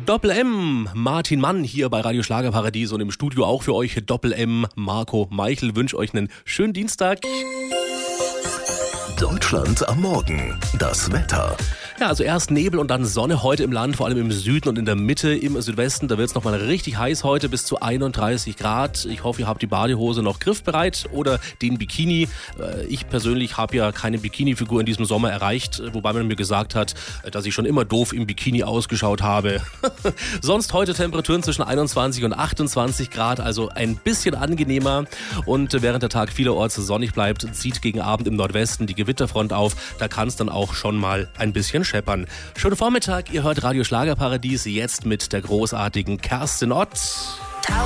Doppel-M, Martin Mann hier bei Radio Schlagerparadies und im Studio auch für euch Doppel-M, Marco Meichel. Wünsche euch einen schönen Dienstag. Deutschland am Morgen. Das Wetter. Ja, also erst Nebel und dann Sonne heute im Land, vor allem im Süden und in der Mitte, im Südwesten. Da wird es nochmal richtig heiß heute, bis zu 31 Grad. Ich hoffe, ihr habt die Badehose noch griffbereit oder den Bikini. Ich persönlich habe ja keine Bikini-Figur in diesem Sommer erreicht, wobei man mir gesagt hat, dass ich schon immer doof im Bikini ausgeschaut habe. Sonst heute Temperaturen zwischen 21 und 28 Grad, also ein bisschen angenehmer. Und während der Tag vielerorts sonnig bleibt, zieht gegen Abend im Nordwesten die Gewitterfront auf. Da kann es dann auch schon mal ein bisschen scheppern. Schönen Vormittag, ihr hört Radio Schlagerparadies, jetzt mit der großartigen Kerstin Ott.